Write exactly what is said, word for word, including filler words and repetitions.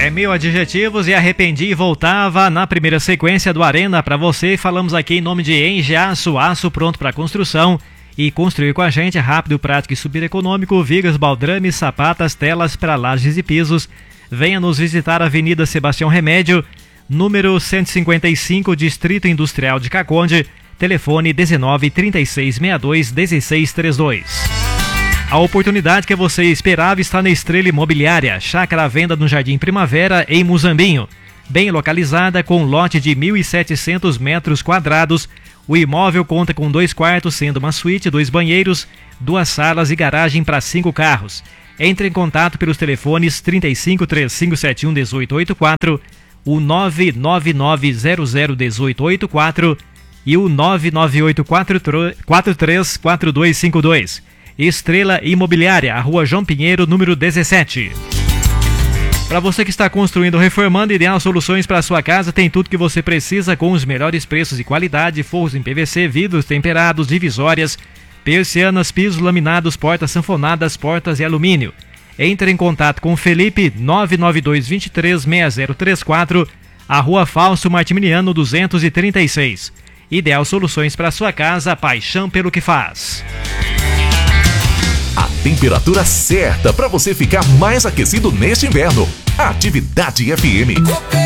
É mil adjetivos e arrependi e voltava na primeira sequência do Arena para você. Falamos aqui em nome de Engeaço, aço pronto para construção. E construir com a gente é rápido, prático e super econômico. Vigas, baldrames, sapatas, telas para lajes e pisos. Venha nos visitar, Avenida Sebastião Remédio, número cento e cinquenta e cinco, Distrito Industrial de Caconde. Telefone dezenove, trinta e seis, sessenta e dois, dezesseis trinta e dois. A oportunidade que você esperava está na Estrela Imobiliária. Chácara à venda no Jardim Primavera, em Muzambinho. Bem localizada, com lote de mil e setecentos metros quadrados. O imóvel conta com dois quartos, sendo uma suíte, dois banheiros, duas salas e garagem para cinco carros. Entre em contato pelos telefones trinta e cinco, trinta e cinco setenta e um, dezoito oitenta e quatro, o nove nove nove zero zero dezoito oitenta e quatro e o nove nove oito quatro três quatro dois cinco dois. Estrela Imobiliária, a Rua João Pinheiro, número dezessete. Para você que está construindo ou reformando, Ideal Soluções para a sua casa tem tudo que você precisa com os melhores preços e qualidade: forros em P V C, vidros temperados, divisórias, persianas, pisos laminados, portas sanfonadas, portas e alumínio. Entre em contato com o Felipe, nove nove dois, dois três, seis zero três quatro, a Rua Fausto Martimiano duzentos e trinta e seis. Ideal Soluções para a sua casa, paixão pelo que faz. A temperatura certa para você ficar mais aquecido neste inverno. Atividade F M.